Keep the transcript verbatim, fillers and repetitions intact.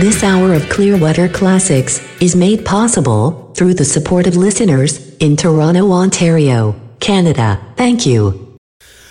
This hour of Clearwater Classics is made possible through the support of listeners in Toronto, Ontario, Canada. Thank you.